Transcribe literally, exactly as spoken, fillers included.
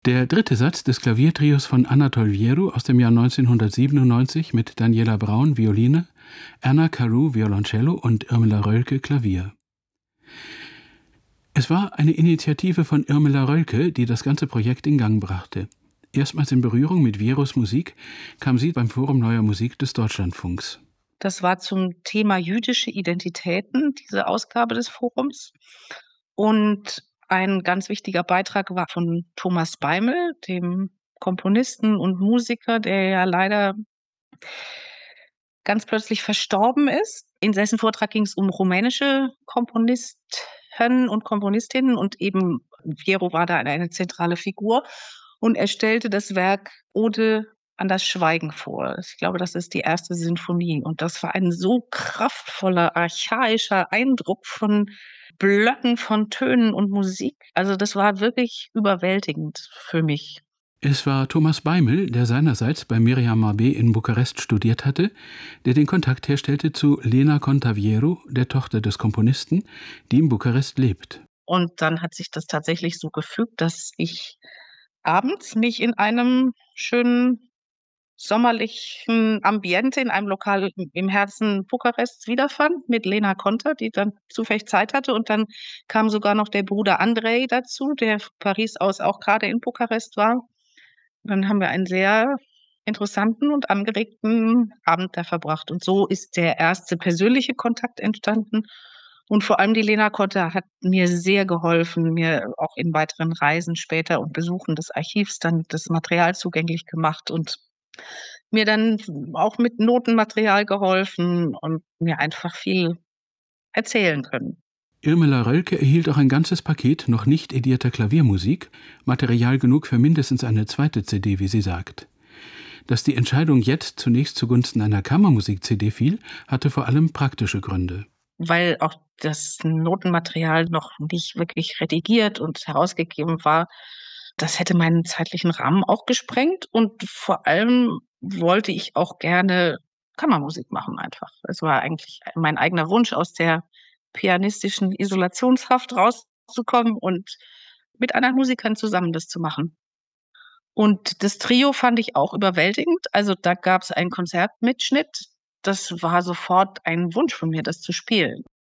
Der dritte Satz des Klaviertrios von Anatol Wieru aus dem Jahr neunzehnhundertsiebenundneunzig mit Daniela Braun, Violine, Erna Carew, Violoncello und Irmela Rölke, Klavier. Es war eine Initiative von Irmela Rölke, die das ganze Projekt in Gang brachte. Erstmals in Berührung mit Wierus Musik kam sie beim Forum Neuer Musik des Deutschlandfunks. Das war zum Thema jüdische Identitäten, diese Ausgabe des Forums. Und ein ganz wichtiger Beitrag war von Thomas Beimel, dem Komponisten und Musiker, der ja leider ganz plötzlich verstorben ist. In dessen Vortrag ging es um rumänische Komponisten und Komponistinnen und eben Wieru war da eine zentrale Figur. Und er stellte das Werk Ode an das Schweigen vor. Ich glaube, das ist die erste Sinfonie. Und das war ein so kraftvoller, archaischer Eindruck von Blöcken von Tönen und Musik. Also das war wirklich überwältigend für mich. Es war Thomas Beimel, der seinerseits bei Miriam Mabé in Bukarest studiert hatte, der den Kontakt herstellte zu Lena Conta-Wieru, der Tochter des Komponisten, die in Bukarest lebt. Und dann hat sich das tatsächlich so gefügt, dass ich abends mich in einem schönen sommerlichen Ambiente in einem Lokal im Herzen Bukarests wiederfand mit Lena Conta, die dann zufällig Zeit hatte. Und dann kam sogar noch der Bruder Andrei dazu, der von Paris aus auch gerade in Bukarest war. Und dann haben wir einen sehr interessanten und angeregten Abend da verbracht. Und so ist der erste persönliche Kontakt entstanden. Und vor allem die Lena Conta hat mir sehr geholfen, mir auch in weiteren Reisen später und Besuchen des Archivs dann das Material zugänglich gemacht und mir dann auch mit Notenmaterial geholfen und mir einfach viel erzählen können. Irmela Rölke erhielt auch ein ganzes Paket noch nicht edierter Klaviermusik, Material genug für mindestens eine zweite C D, wie sie sagt. Dass die Entscheidung jetzt zunächst zugunsten einer Kammermusik-C D fiel, hatte vor allem praktische Gründe. Weil auch das Notenmaterial noch nicht wirklich redigiert und herausgegeben war, das hätte meinen zeitlichen Rahmen auch gesprengt. Und vor allem wollte ich auch gerne Kammermusik machen einfach. Es war eigentlich mein eigener Wunsch, aus der pianistischen Isolationshaft rauszukommen und mit anderen Musikern zusammen das zu machen. Und das Trio fand ich auch überwältigend. Also da gab es einen Konzertmitschnitt. Das war sofort ein Wunsch von mir, das zu spielen.